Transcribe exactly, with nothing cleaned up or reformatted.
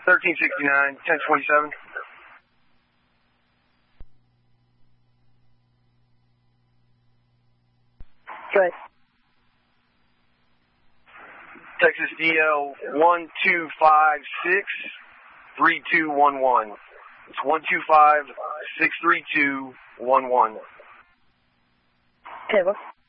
thirteen sixty-nine, ten twenty-seven. Good. Texas D L one two five six three two one one. It's one two five six three two one one. Okay, well.